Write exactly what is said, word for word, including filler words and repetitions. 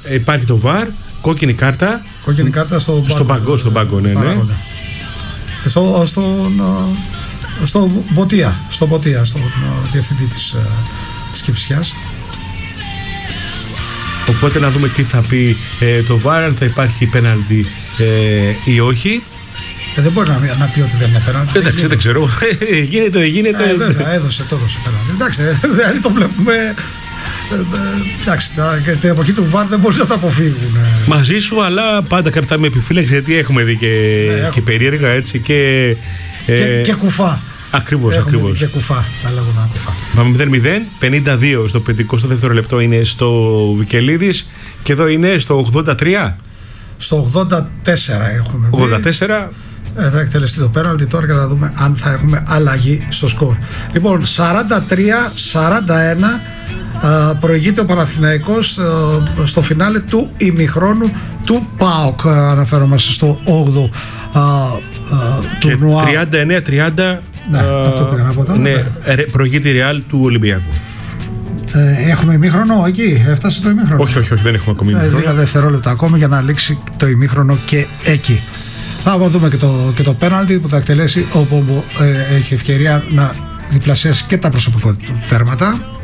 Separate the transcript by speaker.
Speaker 1: υπάρχει το βαρ, κόκκινη κάρτα.
Speaker 2: Κόκκινη κάρτα στο
Speaker 1: στον πάγκο, στον πάγκο, ναι, ναι.
Speaker 2: Στο, στον, στο Μποτία, στο Μποτία, στον διευθυντή της, της Κηφισιάς.
Speaker 1: Οπότε να δούμε τι θα πει ε, το βαρ, αν θα υπάρχει πέναλτι ε, ή όχι.
Speaker 2: Ε, δεν μπορεί να, να πει ότι δεν είναι πέναλτι.
Speaker 1: Εντάξει, δεν ξέρω. γίνεται, γίνεται.
Speaker 2: Ε, βέβαια, έδωσε, το έδωσε πέναλτι. Εντάξει, δηλαδή το βλέπουμε. Εντάξει, στην εποχή του βαρ δεν μπορεί να τα αποφύγουν.
Speaker 1: Μαζί σου, αλλά πάντα κρατάμε επιφύλαξη, γιατί έχουμε δει και, ναι, και περίεργα, έτσι, και,
Speaker 2: και, ε, και κουφά.
Speaker 1: Ακριβώς, ακριβώς.
Speaker 2: Και κουφά, τα λέγοντα κουφά.
Speaker 1: Πάμε μηδέν μηδέν, πενήντα δύο στο πενηκοστό δεύτερο λεπτό είναι στο Βικελίδης, και εδώ είναι στο ογδόντα τρία.
Speaker 2: Στο ογδόντα τέσσερα έχουμε.
Speaker 1: ογδόντα τέσσερα.
Speaker 2: Ε, θα εκτελεστεί το πέναλτι τώρα και θα δούμε αν θα έχουμε αλλαγή στο σκορ. Λοιπόν, σαράντα τρία σαράντα ένα προηγείται ο Παναθηναϊκός στο φινάλε του ημιχρόνου του ΠΑΟΚ. Αναφέρομαστε στο όγδοο τουρνουά.
Speaker 1: τριάντα εννέα τριάντα.
Speaker 2: Ναι, αυτό που έκανα από τώρα.
Speaker 1: Ναι, προηγείται η Ρεάλ του Ολυμπιακού.
Speaker 2: Ε, έχουμε ημίχρονο εκεί, έφτασε το ημίχρονο.
Speaker 1: Όχι, όχι, όχι, δεν έχουμε ακόμη ημίχρονο.
Speaker 2: Λίγα δευτερόλεπτα ακόμη για να λήξει το ημίχρονο και εκεί. Θα δούμε και το, και το πέναλτι που θα εκτελέσει, όπου ε, έχει ευκαιρία να διπλασιάσει και τα προσωπικά του θέρματα.